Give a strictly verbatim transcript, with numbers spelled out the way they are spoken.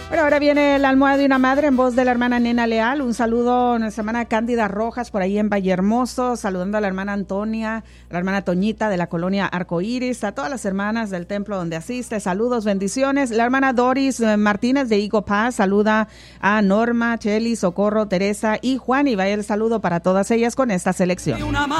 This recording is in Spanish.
Bueno, ahora viene la almohada de una madre en voz de la hermana Nena Leal. Un saludo a nuestra hermana Cándida Rojas por ahí en Vallehermoso, saludando a la hermana Antonia, a la hermana Toñita de la colonia Arcoíris, a todas las hermanas del templo donde asiste. Saludos, bendiciones. La hermana Doris Martínez de Higo Paz saluda a Norma, Cheli, Socorro, Teresa y Juan, y vaya el saludo para todas ellas con esta selección.